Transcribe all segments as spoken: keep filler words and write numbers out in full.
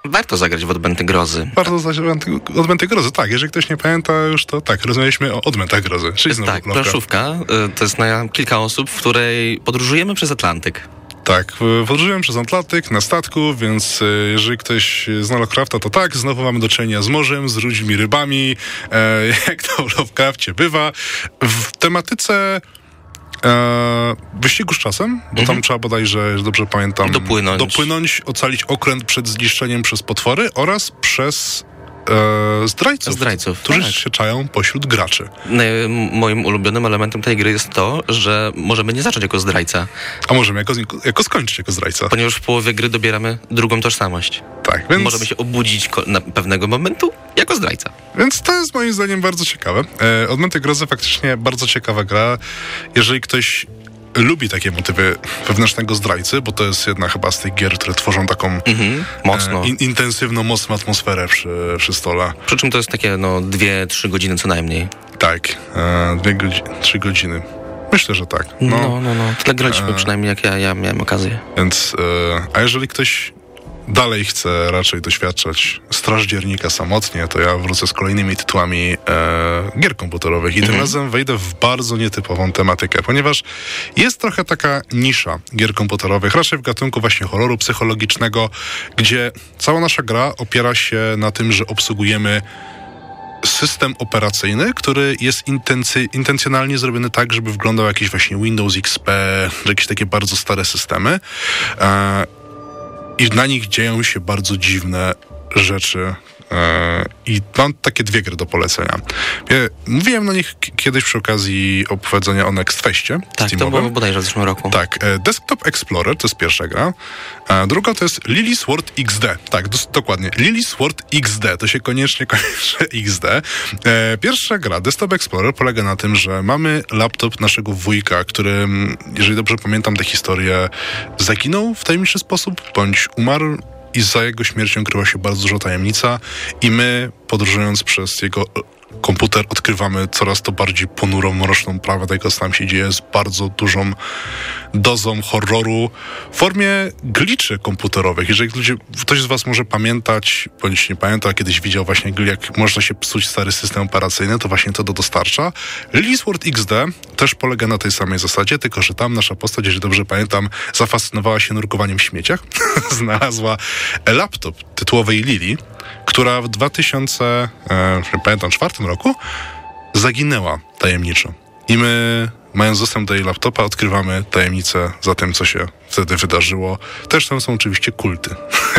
Warto zagrać w Odmęty Grozy. Warto zagrać w Odmęty Grozy, tak. Jeżeli ktoś nie pamięta już, to tak, rozmawialiśmy o Odmętach Grozy. Czyli znowu tak, planszówka. To jest na kilka osób, w której podróżujemy przez Atlantyk. Tak, podróżujemy przez Atlantyk na statku, więc jeżeli ktoś zna Lovecrafta, to tak, znowu mamy do czynienia z morzem, z ludźmi, rybami, e, jak to w Lovecrafcie bywa. W tematyce e, wyścigu z czasem, bo mhm. tam trzeba bodajże, że dobrze pamiętam, dopłynąć. dopłynąć, ocalić okręt przed zniszczeniem przez potwory oraz przez E, zdrajców, zdrajców, którzy tak. się czają pośród graczy. No, moim ulubionym elementem tej gry jest to, że możemy nie zacząć jako zdrajca. A możemy jako, jako skończyć jako zdrajca. Ponieważ w połowie gry dobieramy drugą tożsamość. Tak, więc... Możemy się obudzić na pewnego momentu jako zdrajca. Więc to jest moim zdaniem bardzo ciekawe. E, Odmęty Grozy faktycznie bardzo ciekawa gra. Jeżeli ktoś lubi takie motywy wewnętrznego zdrajcy, bo to jest jedna chyba z tych gier, które tworzą taką mhm, mocno. E, in, intensywną, mocną atmosferę przy, przy stole. Przy czym to jest takie, no, dwie, trzy godziny co najmniej. Tak, e, dwie, godzi- trzy godziny. Myślę, że tak. No, no, no. no. Tyle graliśmy e, przynajmniej, jak ja, ja miałem okazję. Więc, e, a jeżeli ktoś dalej chcę raczej doświadczać Strażdziernika samotnie, to ja wrócę z kolejnymi tytułami e, gier komputerowych i mhm. tym razem wejdę w bardzo nietypową tematykę, ponieważ jest trochę taka nisza gier komputerowych, raczej w gatunku właśnie horroru psychologicznego, gdzie cała nasza gra opiera się na tym, że obsługujemy system operacyjny, który jest intency, intencjonalnie zrobiony tak, żeby wyglądał jakiś właśnie Windows X P, jakieś takie bardzo stare systemy. E, I na nich dzieją się bardzo dziwne rzeczy. I mam takie dwie gry do polecenia. Ja mówiłem na nich k- kiedyś przy okazji opowiedzenia o Next Festie. Tak, to było bodajże w zeszłym roku. Tak, Desktop Explorer to jest pierwsza gra. A druga to jest Lily Sword X D. Tak, dos- dokładnie. Lily Sword X D. To się koniecznie kończy X D. Pierwsza gra, Desktop Explorer, polega na tym, że mamy laptop naszego wujka, który, jeżeli dobrze pamiętam tę historię, zaginął w tajemniczy sposób, bądź umarł. I za jego śmiercią kryła się bardzo duża tajemnica i my, podróżując przez jego komputer, odkrywamy coraz to bardziej ponurą, mroczną prawdę tego, co tam się dzieje, z bardzo dużą dozą horroru w formie glitchy komputerowych. Jeżeli ludzie, ktoś z was może pamiętać, bądź nie pamięta, a kiedyś widział właśnie, jak można się psuć stary system operacyjny, to właśnie to do dostarcza. Lily Sword X D też polega na tej samej zasadzie, tylko że tam nasza postać, jeżeli dobrze pamiętam, zafascynowała się nurkowaniem w śmieciach. Znalazła laptop tytułowej Lily, która w dwa tysiące czwartym roku zaginęła tajemniczo. I my, mając dostęp do jej laptopa, odkrywamy tajemnicę za tym, co się wtedy wydarzyło. Też tam są oczywiście kulty,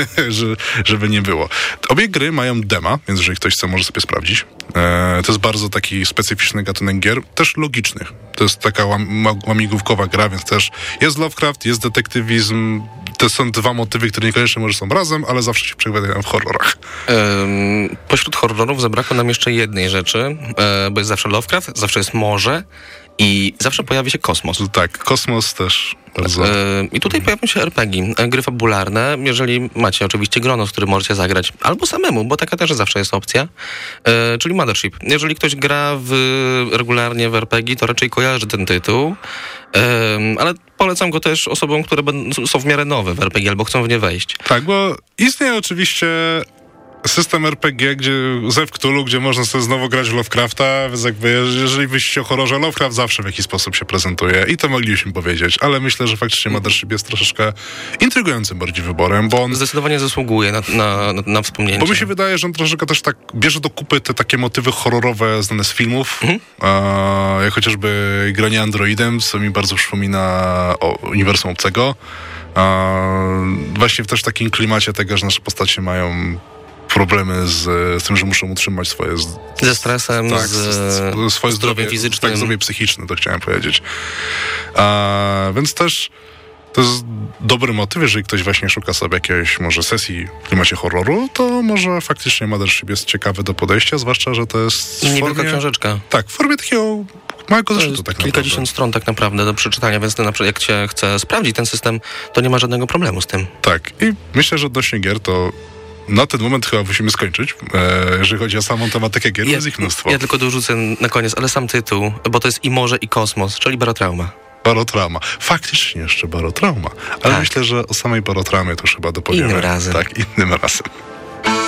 żeby nie było. Obie gry mają dema, więc jeżeli ktoś chce, może sobie sprawdzić. E, to jest bardzo taki specyficzny gatunek gier, też logicznych. To jest taka łam, łamigłówkowa gra, więc też jest Lovecraft, jest detektywizm. To są dwa motywy, które niekoniecznie może są razem, ale zawsze się przewijają w horrorach. Ym, pośród horrorów zabrakło nam jeszcze jednej rzeczy, yy, bo jest zawsze Lovecraft, zawsze jest morze i zawsze pojawi się kosmos. Tak, kosmos też bardzo... Yy, I tutaj pojawią się er pe gie, gry fabularne, jeżeli macie oczywiście grono, z którym możecie zagrać, albo samemu, bo taka też zawsze jest opcja, yy, czyli Mothership. Jeżeli ktoś gra w, regularnie w er pe gie, to raczej kojarzy ten tytuł, yy, ale polecam go też osobom, które będą, są w miarę nowe w er pe gie albo chcą w nie wejść. Tak, bo istnieje oczywiście system er pe gie, gdzie Zew Cthulhu, gdzie można sobie znowu grać w Lovecrafta, więc jakby jeżeli myślicie o horrorze, Lovecraft zawsze w jakiś sposób się prezentuje i to mogliśmy powiedzieć, ale myślę, że faktycznie Mothership jest troszeczkę intrygującym bardziej wyborem, bo on... Zdecydowanie zasługuje na, na, na, na wspomnienie. Bo mi się wydaje, że on troszeczkę też tak bierze do kupy te takie motywy horrorowe znane z filmów, mhm. a, jak chociażby granie androidem, co mi bardzo przypomina o uniwersum Obcego. A, właśnie też w takim klimacie tego, że nasze postacie mają problemy z, z tym, że muszą utrzymać swoje... Z, ze stresem, tak, z, z swoje zdrowie fizycznym. Tak, zdrowie psychiczne, to chciałem powiedzieć. A, więc też to jest dobry motyw, jeżeli ktoś właśnie szuka sobie jakiejś może sesji w klimacie horroru, to może faktycznie Mothership jest ciekawy do podejścia, zwłaszcza, że to jest w niewielka formie... książeczka. Tak, w formie takiego małego zeszytu tak naprawdę. Kilkadziesiąt stron tak naprawdę do przeczytania, więc na przykład jak cię chce sprawdzić ten system, to nie ma żadnego problemu z tym. Tak, i myślę, że odnośnie gier to na ten moment chyba musimy skończyć, e, jeżeli chodzi o samą tematykę gier, ja, jest ich mnóstwo. Ja tylko dorzucę na koniec, ale sam tytuł, bo to jest i morze, i kosmos, czyli Barotrauma. Barotrauma. Faktycznie jeszcze Barotrauma. Ale tak. Myślę, że o samej Barotraumie to już chyba dopowiemy. Innym razem. Tak, innym razem.